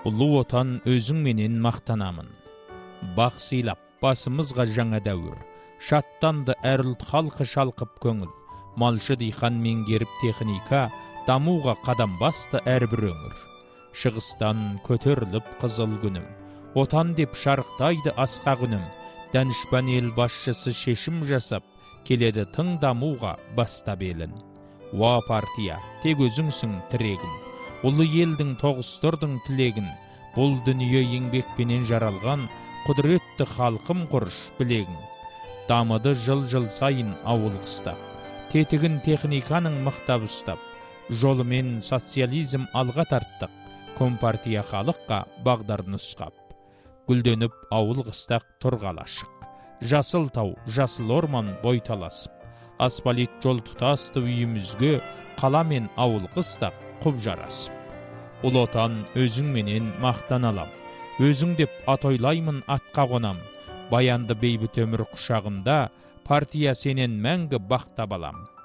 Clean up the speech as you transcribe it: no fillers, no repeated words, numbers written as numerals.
Улуу отан өзүң менен мактанамын. Бак сыйлап басымызга жаңа дәуір. Шаттанды әр ұлт халқы шалқып көңіл. Малшы дыйхан меңгеріп техника, дамуға қадам басты әрбір өңір. Шығыстан көтеріліп қызыл күнім. Отан деп шарықтайды асқақ үнім. Данышпан ел басшысы шешім жасап, келеді тың дамуға бастап елін. Уа партия, тек өзіңсің тірегім. Ұлы елдің тоғыстырдың тілегін. Бұл дүние еңбекпенен жаралған, құдіретті халқым құрыш білегін. Дамыды жыл сайын ауыл қыстап. Тетігін техниканың мықтап ұстап. Жолымен социализм алға тарттық. Компартия халыққа бағдар нұсқап. Гүлденіп ауыл қыстақ тұрғалашық. Жасыл тау, жасыл орман бойталасып. Асфалит жол тұтасты үйімізге, қала мен ауыл қыстақ құп жарасып. Ұлы отан өзің менен мақтан алам. Өзің деп атойлаймын атқа қонам. Баянды бейбіт өмір құшағында, партия сенен мәңгі бақта балам.